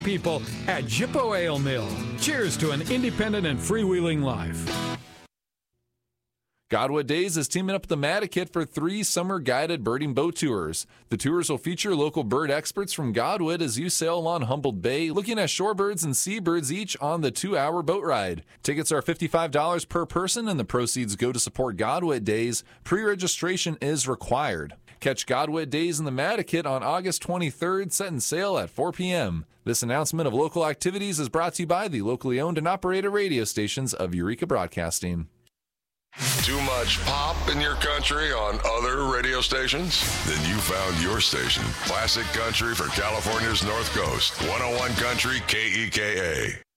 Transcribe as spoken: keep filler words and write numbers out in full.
people at Jippo Ale Mill. Cheers to an independent and freewheeling life. Godwood Days is teaming up with the Matakit for three summer guided birding boat tours. The tours will feature local bird experts from Godwood as you sail along Humboldt Bay, looking at shorebirds and seabirds each on the two-hour boat ride. Tickets are fifty-five dollars per person, and the proceeds go to support Godwood Days. Pre-registration is required. Catch Godwood Days in the Matakit on August twenty-third, setting sail at four p.m. This announcement of local activities is brought to you by the locally owned and operated radio stations of Eureka Broadcasting. Too much pop in your country on other radio stations? Then you found your station. Classic Country for California's North Coast. one oh one Country K E K A.